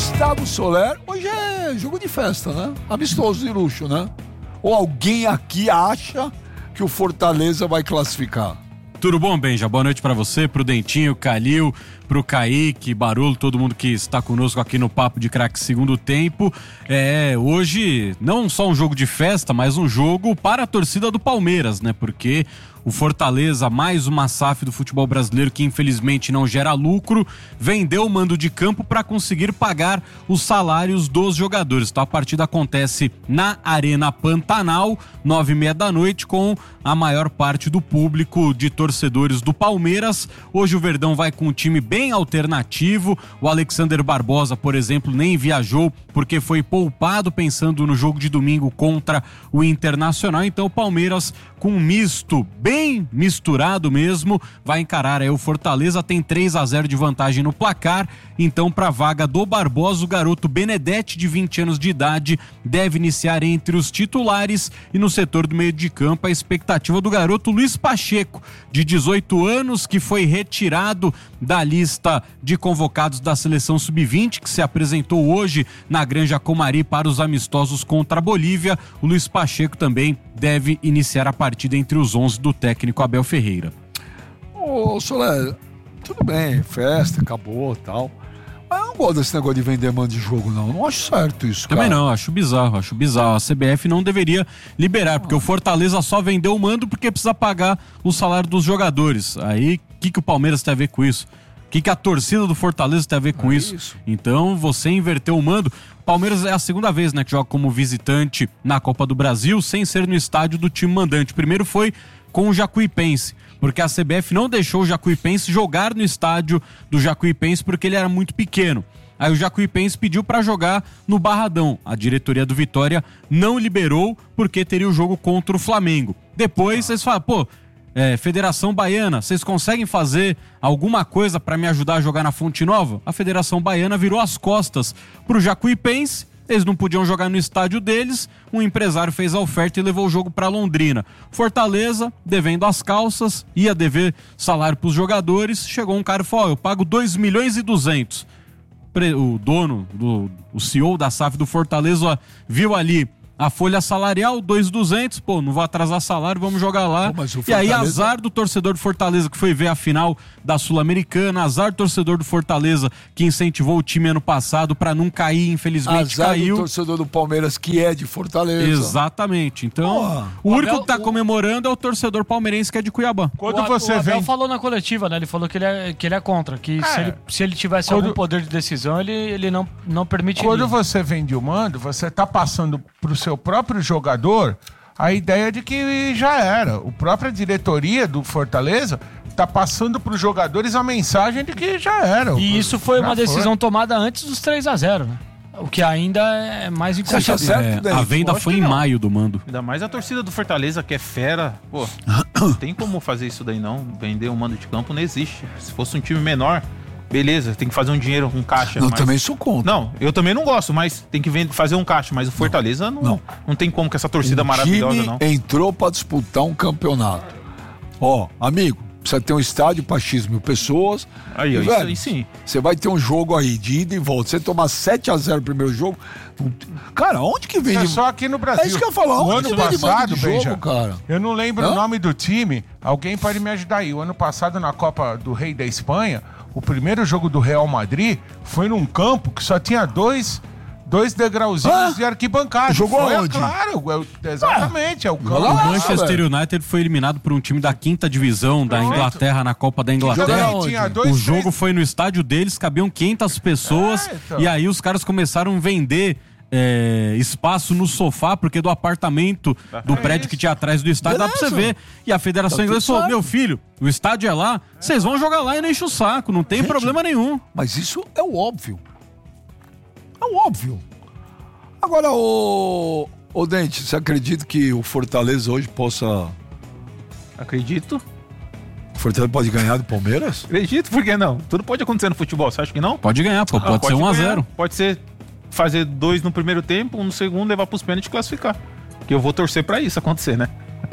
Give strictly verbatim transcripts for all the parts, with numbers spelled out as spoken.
Gustavo Soler, hoje é jogo de festa, né? Amistoso de luxo, né? Ou alguém aqui acha que o Fortaleza vai classificar? Tudo bom, Benja? Boa noite pra você, pro Dentinho, Calil, pro Kaique, Barolo, todo mundo que está conosco aqui no Papo de Craque Segundo Tempo. É, hoje, não só um jogo de festa, mas um jogo para a torcida do Palmeiras, né? Porque o Fortaleza, mais uma S A F do futebol brasileiro que infelizmente não gera lucro, vendeu o mando de campo para conseguir pagar os salários dos jogadores. Então a partida acontece na Arena Pantanal, nove e meia da noite, com a maior parte do público de torcedores do Palmeiras. Hoje o Verdão vai com um time bem alternativo. O Alexander Barbosa, por exemplo, nem viajou porque foi poupado pensando no jogo de domingo contra o Internacional. Então o Palmeiras, com um misto bem misturado mesmo, vai encarar aí o Fortaleza. Tem três a zero de vantagem no placar. Então, para a vaga do Barbosa, o garoto Benedetti, de vinte anos de idade, deve iniciar entre os titulares. E no setor do meio de campo, a expectativa do garoto Luiz Pacheco, de dezoito anos, que foi retirado da lista de convocados da seleção sub vinte, que se apresentou hoje na Granja Comari para os amistosos contra a Bolívia. O Luiz Pacheco também deve iniciar a partida entre os onze do técnico Abel Ferreira. Ô, Soler, tudo bem, festa, acabou e tal. Mas eu não gosto desse negócio de vender mando de jogo, não. Não acho certo isso, cara. Também não, acho bizarro, acho bizarro. A C B F não deveria liberar, porque o Fortaleza só vendeu o mando porque precisa pagar o salário dos jogadores. Aí, o que, que o Palmeiras tem a ver com isso? O que, que a torcida do Fortaleza tem a ver com é isso? isso? Então, você inverteu o mando. O Palmeiras é a segunda vez, né, que joga como visitante na Copa do Brasil, sem ser no estádio do time mandante. Primeiro foi com o Jacuipense, porque a C B F não deixou o Jacuipense jogar no estádio do Jacuipense porque ele era muito pequeno. Aí o Jacuipense pediu para jogar no Barradão. A diretoria do Vitória não liberou porque teria o jogo contra o Flamengo. Depois ah. eles falaram, pô, é, Federação Baiana, vocês conseguem fazer alguma coisa para me ajudar a jogar na Fonte Nova? A Federação Baiana virou as costas pro Jacuipense. Eles não podiam jogar no estádio deles, um empresário fez a oferta e levou o jogo para Londrina. Fortaleza, devendo as calças, ia dever salário para os jogadores, chegou um cara e falou, oh, eu pago dois milhões e duzentos. O dono, do, o C E O da S A F do Fortaleza, viu ali a folha salarial, dois mil e duzentos, pô, não vai atrasar salário, vamos jogar lá. Pô, Fortaleza... E aí, azar do torcedor do Fortaleza que foi ver a final da Sul-Americana, azar do torcedor do Fortaleza que incentivou o time ano passado pra não cair, infelizmente azar caiu. Azar do torcedor do Palmeiras que é de Fortaleza. Exatamente, então oh, o único Abel, que tá o... comemorando é o torcedor palmeirense que é de Cuiabá. Quando o, você o Abel vem... falou na coletiva, né, ele falou que ele é, que ele é contra, que é. Se, ele, se ele tivesse Quando... algum poder de decisão, ele, ele não, não permitiria. Quando você vende o mando, você tá passando pro seu próprio jogador a ideia de que já era. A própria diretoria do Fortaleza tá passando para os jogadores a mensagem de que já era. E isso foi já uma decisão foi. tomada antes dos três a zero, né? O que ainda é mais inconcebível. É, a venda foi em maio do mando. Ainda mais a torcida do Fortaleza, que é fera. Pô, não tem como fazer isso daí não. Vender um mando de campo não existe. Se fosse um time menor, beleza, tem que fazer um dinheiro com um caixa. Eu mas... também sou contra. Não, eu também não gosto, mas tem que vender, fazer um caixa. Mas o Fortaleza não, não. não tem como com essa torcida o maravilhosa, time não. Entrou pra disputar um campeonato. Ó, amigo, precisa ter um estádio pra X mil pessoas. Aí, e, isso velho, aí sim. Você vai ter um jogo aí de ida e volta. Você tomar sete a zero no primeiro jogo. Cara, onde que vende? É só aqui no Brasil. É isso que eu falo. O onde ano que passado, de Benja, jogo, cara? Eu não lembro Hã? o nome do time. Alguém pode me ajudar aí. O ano passado, na Copa do Rei da Espanha, o primeiro jogo do Real Madrid foi num campo que só tinha dois, dois degrauzinhos ah, de arquibancada. Jogou foi, onde? Claro, é, exatamente. É o campo. O Manchester United foi eliminado por um time da quinta divisão da Perfeito. Inglaterra na Copa da Inglaterra. Dois, o jogo três... foi no estádio deles, cabiam quinhentas pessoas, é, então. E aí os caras começaram a vender É, espaço no sofá, porque do apartamento do é prédio isso. que tinha atrás do estádio, beleza. Dá pra você ver. E a Federação tá Inglesa falou, meu filho, o estádio é lá, vocês vão jogar lá e não enche o saco, não tem Gente, problema nenhum. Mas isso é o óbvio. É o óbvio. Agora, ô, ô Dente, você acredita que o Fortaleza hoje possa... Acredito. O Fortaleza pode ganhar do Palmeiras? Acredito, por que não? Tudo pode acontecer no futebol, você acha que não? Pode ganhar, pô, pode, ah, pode ser um a zero. Pode ser fazer dois no primeiro tempo, um no segundo, levar pros pênaltis e classificar. Que eu vou torcer pra isso acontecer, né?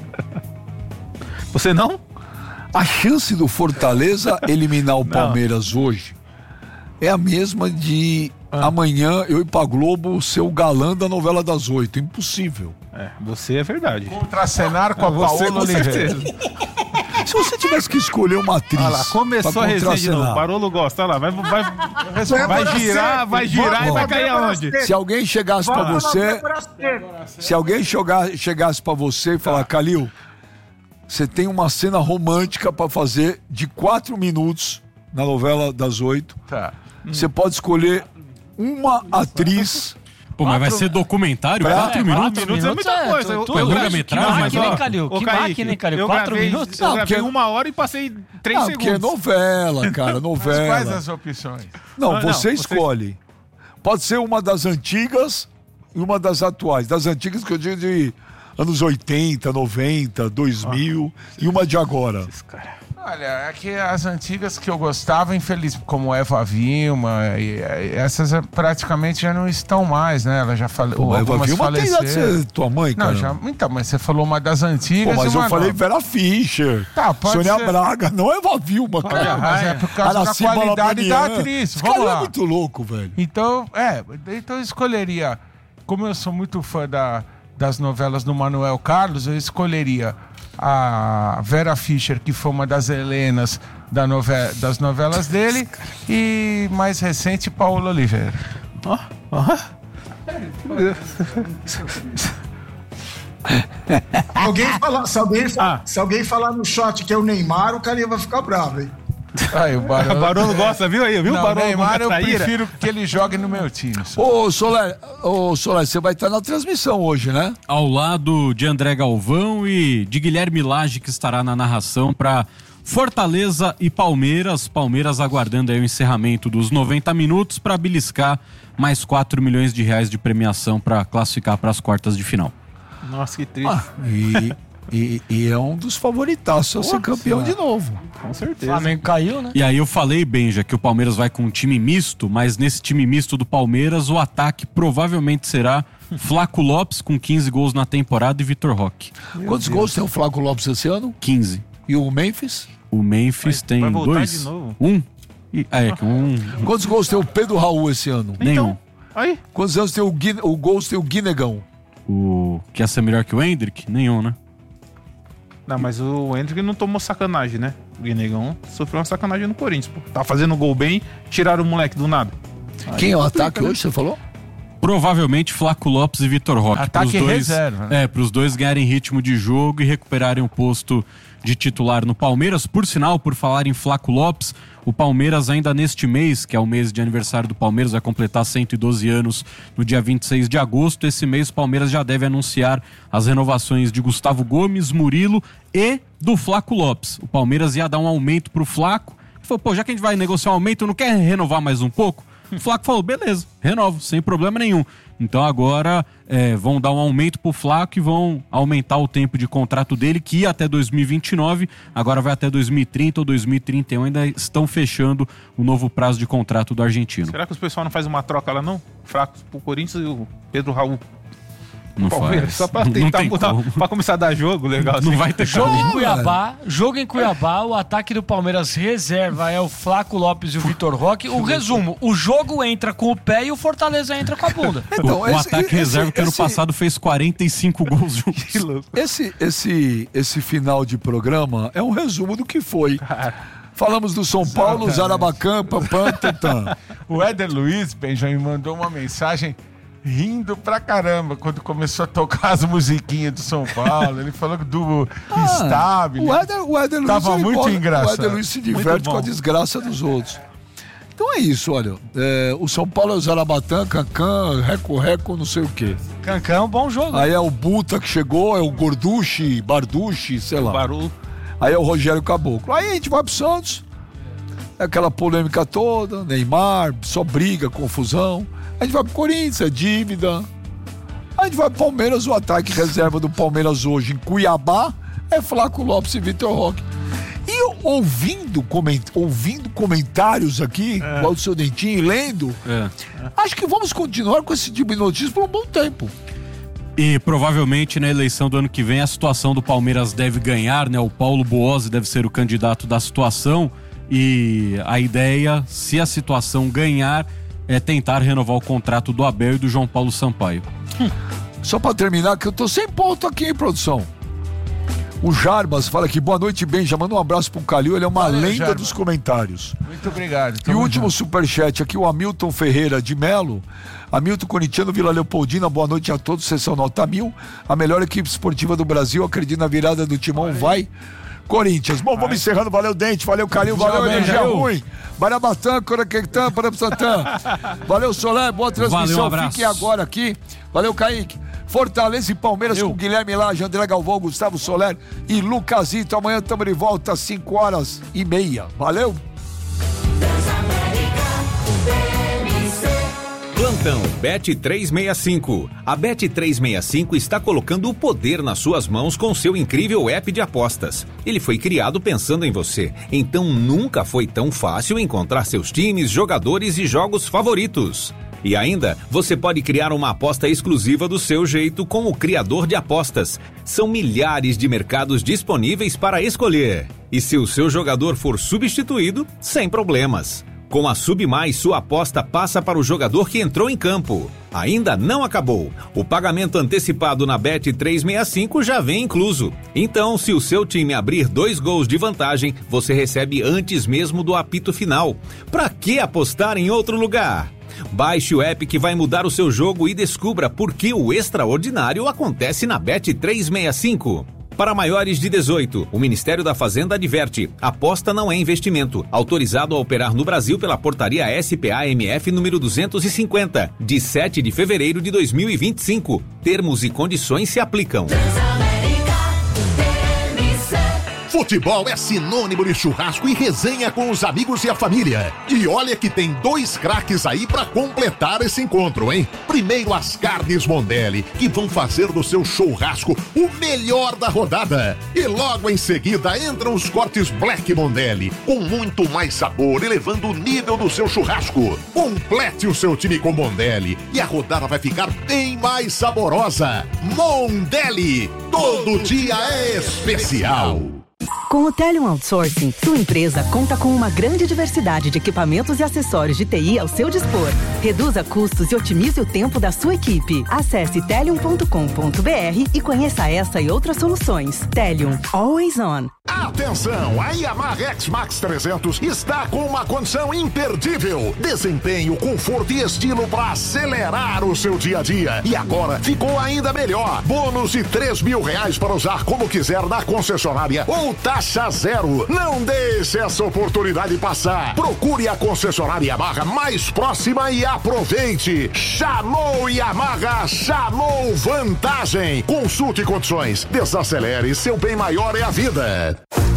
Você não? A chance do Fortaleza eliminar o Palmeiras não. hoje é a mesma de ah. amanhã eu ir pra Globo ser o galã da novela das oito. Impossível. É, você é verdade. Contracenar com a você, Paola com Oliveira. Se você tivesse que escolher uma atriz. Olha lá, começou a resenha de novo. Barolo gosta. Olha lá, vai, vai, vai girar, vai girar e vai cair aonde? Se alguém chegasse pra você. Se alguém chegar, chegasse pra você e falar, Calil, você tem uma cena romântica pra fazer de quatro minutos na novela das oito. Tá. Você pode escolher uma atriz. Pô, mas vai ser documentário? Pra- Quatro é, minutos? Quatro minutos é muita coisa. Eu- Pô, é eu- longa-metragem, Que mas máquina, ó. hein, Calil? Ô, Que Kaique, máquina, hein, Calil? eu Quatro gravei- minutos? Eu Não, gravei porque- uma hora e passei três Não, porque é segundos. novela, cara, Mas novela. quais as opções? Não, Não, você não, você- escolhe. Pode ser uma das antigas e uma das atuais. Das antigas que eu digo de anos oitenta, noventa, dois mil e uma de agora. Olha, é que as antigas que eu gostava, infeliz, como Eva Vilma, e, e essas é, praticamente já não estão mais, né? Ela já falou. Pô, Eva algumas Vilma tem idade de faleceram. ser tua mãe, cara. Não, já, então, mas você falou uma das antigas. Pô, mas e uma eu falei nova. Vera Fischer, Tá, pode Sônia ser. Braga, não Eva Vilma, Ah, cara. mas é por causa da Araci qualidade da Balabanian. atriz. Esse Vamos cara é lá. muito louco, velho. Então, é, então eu escolheria, como eu sou muito fã da, das novelas do Manuel Carlos, eu escolheria a Vera Fischer, que foi uma das Helenas da nove, das novelas dele, e mais recente, Paola Oliveira. Alguém falar, se, alguém, Ah. se alguém falar no shot que é o Neymar, o cara vai ficar bravo, hein? Aí, o O Barolo... Barolo gosta, viu aí? Viu o Não, Barolo Neymar com eu traíra? prefiro que ele jogue no meu time. só. Ô, Soler, ô, Soler, você vai estar na transmissão hoje, né? Ao lado de André Galvão e de Guilherme Lage, que estará na narração para Fortaleza e Palmeiras. Palmeiras aguardando aí o encerramento dos noventa minutos para beliscar mais quatro milhões de reais de premiação para classificar para as quartas de final. Nossa, que triste. Ah, e, e, e é um dos favoritaços a ser campeão de novo. Com O certeza. Flamengo caiu, né? E aí eu falei, Benja, que o Palmeiras vai com um time misto, mas nesse time misto do Palmeiras o ataque provavelmente será Flaco Lopes com quinze gols na temporada e Vitor Roque. Quantos gols tem o Flávio Lopes esse ano? quinze. E o Memphis? O Memphis Vai- tem vai voltar dois. de novo? Um. E, é, que um. Quantos gols tem o Pedro Raul esse ano? Nenhum. Então, aí. Quantos anos tem o, Guine, o gols tem o Guinegão? O que ia ser melhor que o Hendrick? Nenhum, né? Não, mas o Hendrick não tomou sacanagem, né? O Guinegão sofreu uma sacanagem no Corinthians. Pô. Tá fazendo gol bem, tiraram o moleque do nada. Quem é o ataque hoje, você falou? Provavelmente Flaco Lopes e Vitor Roque. Ataque pros dois, reserva, né? É, para os dois ganharem ritmo de jogo e recuperarem o posto de titular no Palmeiras. Por sinal, por falar em Flaco Lopes, o Palmeiras ainda neste mês, que é o mês de aniversário do Palmeiras, vai completar cento e doze anos no dia vinte e seis de agosto. Esse mês o Palmeiras já deve anunciar as renovações de Gustavo Gomes, Murilo e do Flaco Lopes. O Palmeiras ia dar um aumento pro Flaco. Ele falou, pô, já que a gente vai negociar um aumento, não quer renovar mais um pouco? O Flaco falou, beleza, renovo, sem problema nenhum. Então agora é, vão dar um aumento pro Flaco e vão aumentar o tempo de contrato dele, que ia até dois mil e vinte e nove, agora vai até dois mil e trinta ou dois mil e trinta e um, ainda estão fechando o novo prazo de contrato do argentino. Será que os pessoal não faz uma troca lá, não? Fraco pro Corinthians e o Pedro Raul. Não Palmeiras, faz. só pra Não tentar tem mudar, como. pra começar a dar jogo legal. Não assim. vai ter Jogo caminho. em Cuiabá, jogo em Cuiabá, o ataque do Palmeiras reserva é o Flaco Lopes e o Vitor Roque. O resumo, o jogo entra com o pé e o Fortaleza entra com a bunda. Então, o, o esse- ataque esse- reserva que ano esse- passado fez quarenta e cinco gols juntos. Que louco. Esse, esse, esse final de programa é um resumo do que foi. Falamos do São Paulo, Zarabacan, Pampam, Tantã. O Éder Luiz, Benjamin, mandou uma mensagem rindo pra caramba quando começou a tocar as musiquinhas do São Paulo. Ele falou do Stabile. O Éder, o Éder Luiz Tava ele muito gosta- engraçado. O Éder Luiz se diverte bom. com a desgraça dos outros. Então é isso, olha. É, o São Paulo é o Zarabatã, Cancan, Reco Reco, não sei o quê. Cancã é um bom jogo. Aí é o Buta que chegou, é o Gorducci, Barducci, sei lá. Barulho. Aí é o Rogério Caboclo. Aí a gente vai pro Santos. É aquela polêmica toda, Neymar, só briga, confusão. A gente vai pro Corinthians, é dívida. A gente vai pro Palmeiras, o ataque reserva do Palmeiras hoje em Cuiabá é Flaco Lopes e Vitor Roque. E eu, ouvindo, coment, ouvindo comentários aqui, igual do seu Dentinho, e lendo, É. acho que vamos continuar com esse tipo de notícias por um bom tempo. E provavelmente na eleição do ano que vem a situação do Palmeiras deve ganhar, né? O Paulo Boozzi deve ser o candidato da situação e a ideia, se a situação ganhar, é tentar renovar o contrato do Abel e do João Paulo Sampaio. Hum. Só pra terminar, que eu tô sem ponto aqui, hein, produção? O Jarbas fala aqui, boa noite, Benja, manda um abraço pro Calil, ele é uma Valeu, lenda Jarbas. Dos comentários. Muito obrigado. E o último junto. Superchat aqui, o Hamilton Ferreira de Melo. Hamilton Corintiano, Vila Leopoldina, boa noite a todos, sessão nota mil. A melhor equipe esportiva do Brasil, acredito na virada do Timão, vai Corinthians. Bom, vamos encerrando, valeu Dente, valeu Calil, valeu Energia Ruim. Barabatã, Coraquetã, Parapsatã. Valeu Solé, boa transmissão, valeu, um fiquem agora aqui. Valeu Kaique. Fortaleza e Palmeiras Eu. com Guilherme Lage, André Galvão, Gustavo Soler e Lucasito. Amanhã estamos de volta às cinco horas e meia. Valeu! Plantão Bet trezentos e sessenta e cinco. A Bet trezentos e sessenta e cinco está colocando o poder nas suas mãos com seu incrível app de apostas. Ele foi criado pensando em você, então nunca foi tão fácil encontrar seus times, jogadores e jogos favoritos. E ainda, você pode criar uma aposta exclusiva do seu jeito com o criador de apostas. São milhares de mercados disponíveis para escolher. E se o seu jogador for substituído, sem problemas. Com a Submais, sua aposta passa para o jogador que entrou em campo. Ainda não acabou. O pagamento antecipado na Bet trezentos e sessenta e cinco já vem incluso. Então, se o seu time abrir dois gols de vantagem, você recebe antes mesmo do apito final. Pra que apostar em outro lugar? Baixe o app que vai mudar o seu jogo e descubra por que o extraordinário acontece na Bet trezentos e sessenta e cinco. Para maiores de dezoito, o Ministério da Fazenda adverte: aposta não é investimento. Autorizado a operar no Brasil pela portaria S P A M F número duzentos e cinquenta, de sete de fevereiro de dois mil e vinte e cinco. Termos e condições se aplicam. Futebol é sinônimo de churrasco e resenha com os amigos e a família. E olha que tem dois craques aí pra completar esse encontro, hein? Primeiro, as carnes Mondelli, que vão fazer do seu churrasco o melhor da rodada. E logo em seguida entram os cortes Black Mondelli, com muito mais sabor, elevando o nível do seu churrasco. Complete o seu time com Mondelli e a rodada vai ficar bem mais saborosa. Mondelli, todo dia é especial. Com o Telium Outsourcing, sua empresa conta com uma grande diversidade de equipamentos e acessórios de T I ao seu dispor. Reduza custos e otimize o tempo da sua equipe. Acesse telium ponto com ponto b r e conheça essa e outras soluções. Telium, always on. Atenção, a Yamaha X-Max trezentos está com uma condição imperdível. Desempenho, conforto e estilo para acelerar o seu dia a dia. E agora ficou ainda melhor. Bônus de três mil reais para usar como quiser na concessionária ou taxa zero. Não deixe essa oportunidade passar. Procure a concessionária Yamaha mais próxima e aproveite. Chamou Yamaha, chamou vantagem. Consulte condições. Desacelere, seu bem maior é a vida.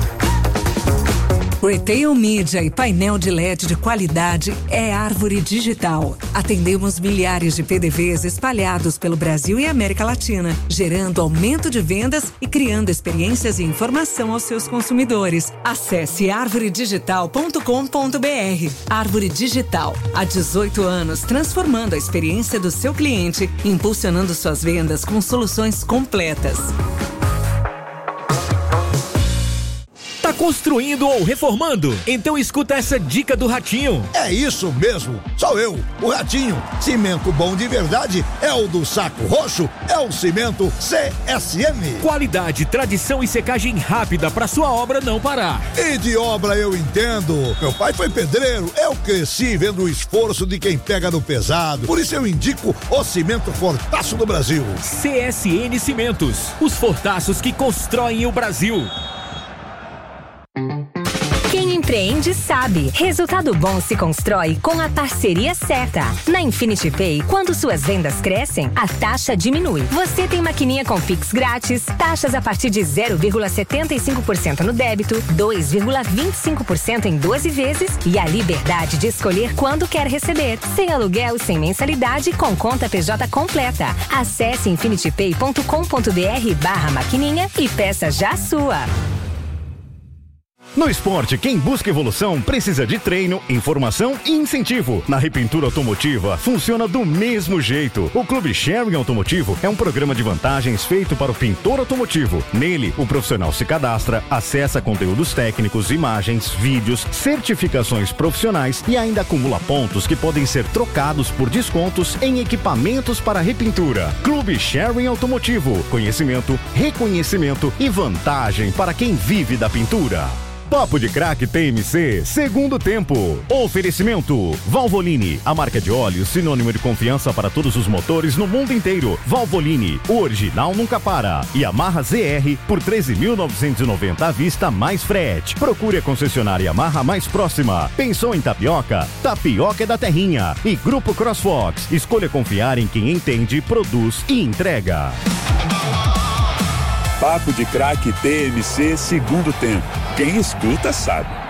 Retail Media e painel de L E D de qualidade é Árvore Digital. Atendemos milhares de P D Vs espalhados pelo Brasil e América Latina, gerando aumento de vendas e criando experiências e informação aos seus consumidores. Acesse árvore digital ponto com ponto b r. Árvore Digital, há dezoito anos transformando a experiência do seu cliente, impulsionando suas vendas com soluções completas. Tá construindo ou reformando? Então escuta essa dica do Ratinho. É isso mesmo, sou eu, o Ratinho. Cimento bom de verdade é o do Saco Roxo, é o cimento C S M. Qualidade, tradição e secagem rápida para sua obra não parar. E de obra eu entendo. Meu pai foi pedreiro, eu cresci vendo o esforço de quem pega no pesado. Por isso eu indico o cimento Fortaço do Brasil. C S N Cimentos, os fortaços que constroem o Brasil. Quem empreende sabe. Resultado bom se constrói com a parceria certa. Na Infinity Pay, quando suas vendas crescem, a taxa diminui. Você tem maquininha com Pix grátis, taxas a partir de zero vírgula setenta e cinco por cento no débito, dois vírgula vinte e cinco por cento em doze vezes e a liberdade de escolher quando quer receber. Sem aluguel, sem mensalidade, com conta P J completa. Acesse infinity pay ponto com ponto b r barra maquininha e peça já a sua. No esporte, quem busca evolução precisa de treino, informação e incentivo. Na Repintura Automotiva, funciona do mesmo jeito. O Clube Sharing Automotivo é um programa de vantagens feito para o pintor automotivo. Nele, o profissional se cadastra, acessa conteúdos técnicos, imagens, vídeos, certificações profissionais e ainda acumula pontos que podem ser trocados por descontos em equipamentos para repintura. Clube Sharing Automotivo. Conhecimento, reconhecimento e vantagem para quem vive da pintura. Papo de Craque T M C, segundo tempo. Oferecimento Valvoline, a marca de óleo sinônimo de confiança para todos os motores no mundo inteiro. Valvoline, o original nunca para. E Yamaha Z R por treze mil novecentos e noventa à vista mais frete. Procure a concessionária Yamaha mais próxima. Pensou em tapioca? Tapioca é da terrinha. E Grupo CrossFox, escolha confiar em quem entende, produz e entrega. Papo de Craque T M C, segundo tempo. Quem escuta sabe.